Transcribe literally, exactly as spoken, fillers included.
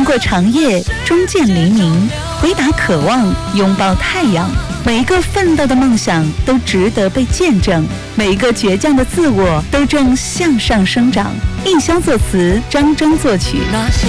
穿过长夜，终见黎明，回答渴望，拥抱太阳。每一个奋斗的梦想都值得被见证，每一个倔强的自我都正向上生长。印象作词，张征作曲。 那些